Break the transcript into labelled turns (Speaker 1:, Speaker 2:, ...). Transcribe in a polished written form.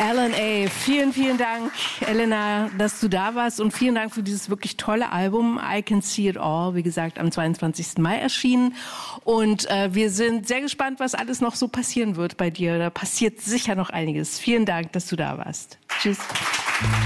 Speaker 1: L&A. Vielen, vielen Dank, Elena, dass du da warst und vielen Dank für dieses wirklich tolle Album I Can See It All, wie gesagt, am 22. Mai erschienen. Und wir sind sehr gespannt, was alles noch so passieren wird bei dir. Da passiert sicher noch einiges. Vielen Dank, dass du da warst. Tschüss.